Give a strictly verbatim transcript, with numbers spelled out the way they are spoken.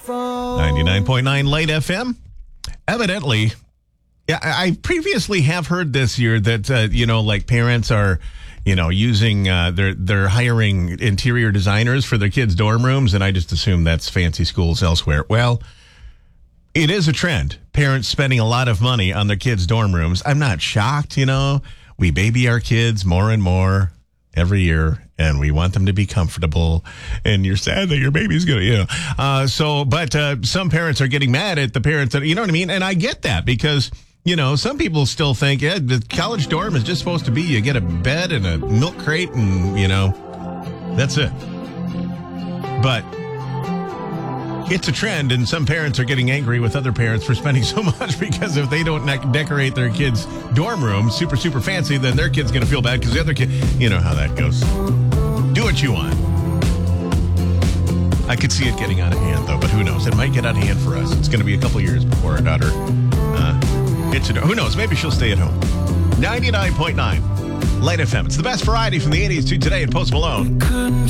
ninety-nine point nine Light F M. Evidently, yeah, I I previously have heard this year that, uh, you know, like parents are, you know, using, uh, they're, they're hiring interior designers for their kids' dorm rooms, and I just assume that's fancy schools elsewhere. Well, it is a trend. Parents spending a lot of money on their kids' dorm rooms. I'm not shocked, you know. We baby our kids more and more every year, and we want them to be comfortable, and you're sad that your baby's gonna, you know. Uh, so, but uh, some parents are getting mad at the parents that, you know what I mean? And I get that because, you know, some people still think, yeah, the college dorm is just supposed to be you get a bed and a milk crate and, you know, that's it. But it's a trend, and some parents are getting angry with other parents for spending so much because if they don't ne- decorate their kids' dorm room super, super fancy, then their kid's going to feel bad because the other kid, you know how that goes. Do what you want. I could see it getting out of hand, though, but who knows? It might get out of hand for us. It's going to be a couple years before our daughter uh, gets to know. Who knows? Maybe she'll stay at home. ninety-nine point nine Light F M. It's the best variety from the eighties to today in Post Malone.